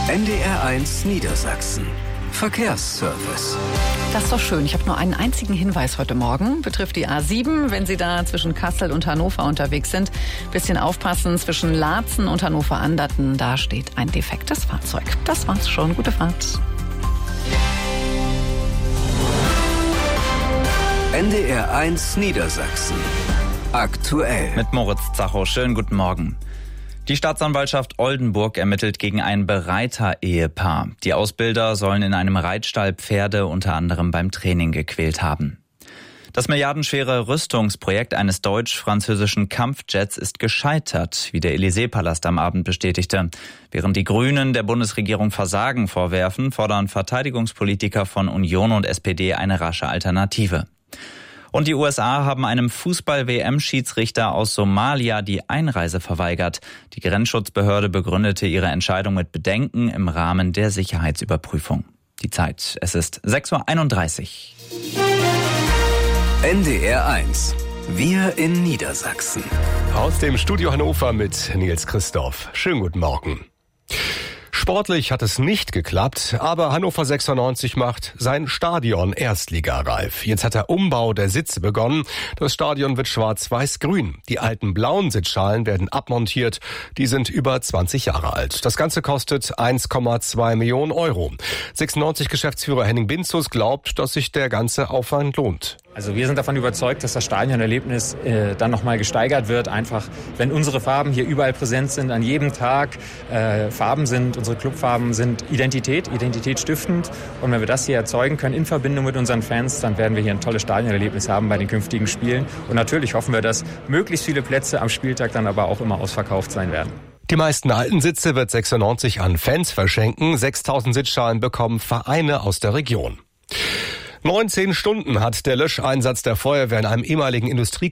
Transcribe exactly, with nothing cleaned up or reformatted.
N D R eins Niedersachsen. Verkehrsservice. Das ist doch schön. Ich habe nur einen einzigen Hinweis heute Morgen. Betrifft die A sieben. Wenn Sie da zwischen Kassel und Hannover unterwegs sind, bisschen aufpassen. Zwischen Laatzen und Hannover-Anderten, da steht ein defektes Fahrzeug. Das war's schon. Gute Fahrt. N D R eins Niedersachsen. Aktuell. Mit Moritz Zacho. Schönen guten Morgen. Die Staatsanwaltschaft Oldenburg ermittelt gegen ein Bereiter-Ehepaar. Die Ausbilder sollen in einem Reitstall Pferde unter anderem beim Training gequält haben. Das milliardenschwere Rüstungsprojekt eines deutsch-französischen Kampfjets ist gescheitert, wie der Élysée-Palast am Abend bestätigte. Während die Grünen der Bundesregierung Versagen vorwerfen, fordern Verteidigungspolitiker von Union und S P D eine rasche Alternative. Und die U S A haben einem Fußball-W M-Schiedsrichter aus Somalia die Einreise verweigert. Die Grenzschutzbehörde begründete ihre Entscheidung mit Bedenken im Rahmen der Sicherheitsüberprüfung. Die Zeit, es ist sechs Uhr einunddreißig. N D R eins. Wir in Niedersachsen. Aus dem Studio Hannover mit Nils Christoph. Schönen guten Morgen. Sportlich hat es nicht geklappt, aber Hannover sechsundneunzig macht sein Stadion erstligareif. Jetzt hat der Umbau der Sitze begonnen. Das Stadion wird schwarz-weiß-grün. Die alten blauen Sitzschalen werden abmontiert. Die sind über zwanzig Jahre alt. Das Ganze kostet eins Komma zwei Millionen Euro. sechsundneunzig-Geschäftsführer Henning Binzus glaubt, dass sich der ganze Aufwand lohnt. Also wir sind davon überzeugt, dass das Stadionerlebnis äh, dann nochmal gesteigert wird. Einfach, wenn unsere Farben hier überall präsent sind, an jedem Tag äh, Farben sind, unsere Clubfarben sind Identität, identitätsstiftend. Und wenn wir das hier erzeugen können in Verbindung mit unseren Fans, dann werden wir hier ein tolles Stadionerlebnis haben bei den künftigen Spielen. Und natürlich hoffen wir, dass möglichst viele Plätze am Spieltag dann aber auch immer ausverkauft sein werden. Die meisten alten Sitze wird sechsundneunzig an Fans verschenken. sechstausend Sitzschalen bekommen Vereine aus der Region. neunzehn Stunden hat der Löscheinsatz der Feuerwehr in einem ehemaligen Industrie